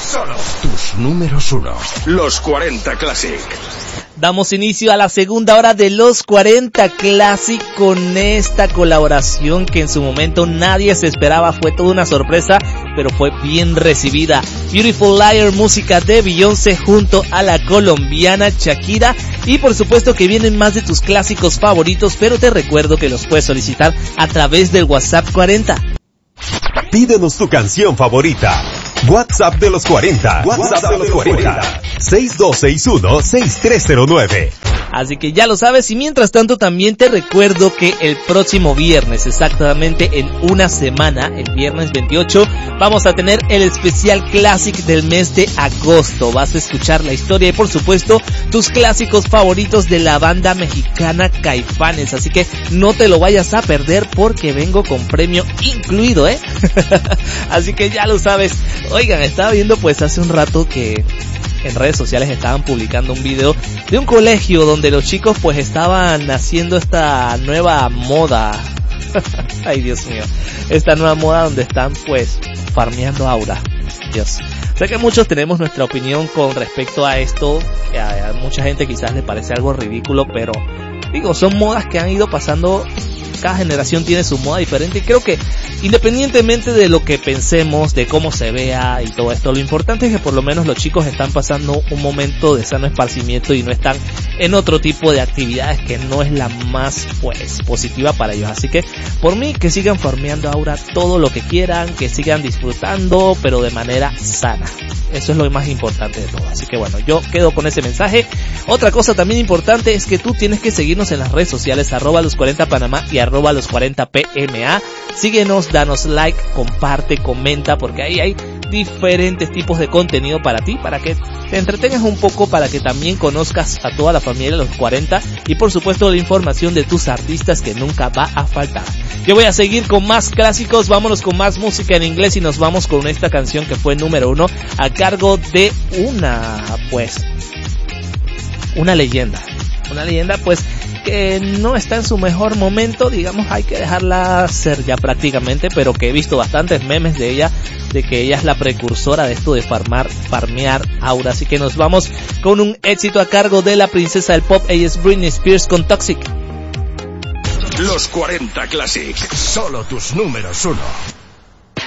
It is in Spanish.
Solo tus números 1. Los 40 Classic. Damos inicio a la segunda hora de Los 40 Classic con esta colaboración que en su momento nadie se esperaba, fue toda una sorpresa, pero fue bien recibida. Beautiful Liar, música de Beyoncé junto a la colombiana Shakira, y por supuesto que vienen más de tus clásicos favoritos, pero te recuerdo que los puedes solicitar a través del WhatsApp 40. Pídenos tu canción favorita. WhatsApp de los 40. WhatsApp de los 40. 6261-6309. Así que ya lo sabes, y mientras tanto también te recuerdo que el próximo viernes, exactamente en una semana, el viernes 28, vamos a tener el especial Classic del mes de agosto. Vas a escuchar la historia y por supuesto tus clásicos favoritos de la banda mexicana Caifanes, así que no te lo vayas a perder porque vengo con premio incluido, Así que ya lo sabes. Oigan, estaba viendo pues hace un rato que en redes sociales estaban publicando un video de un colegio donde los chicos pues estaban haciendo esta nueva moda. Ay, Dios mío. Esta nueva moda donde están pues farmeando aura. Dios. Sé que muchos tenemos nuestra opinión con respecto a esto. A mucha gente quizás le parece algo ridículo, pero digo, son modas que han ido pasando. Cada generación tiene su moda diferente y creo que independientemente de lo que pensemos, de cómo se vea y todo esto, lo importante es que por lo menos los chicos están pasando un momento de sano esparcimiento y no están en otro tipo de actividades que no es la más pues positiva para ellos. Así que por mí que sigan farmeando ahora todo lo que quieran, que sigan disfrutando pero de manera sana. Eso es lo más importante de todo. Así que bueno, yo quedo con ese mensaje. Otra cosa también importante es que tú tienes que seguirnos en las redes sociales, @los40panamá y @los40pma. Síguenos, danos like, comparte, comenta, porque ahí hay diferentes tipos de contenido para ti, para que te entretengas un poco, para que también conozcas a toda la familia de los 40 y por supuesto la información de tus artistas que nunca va a faltar. Yo voy a seguir con más clásicos, vámonos con más música en inglés y nos vamos con esta canción que fue número 1 a cargo de una leyenda pues que no está en su mejor momento, digamos, hay que dejarla ser ya prácticamente, pero que he visto bastantes memes de ella, de que ella es la precursora de esto de farmear aura. Así que nos vamos con un éxito a cargo de la princesa del pop, ella es Britney Spears con Toxic. Los 40 Classic, solo tus números 1.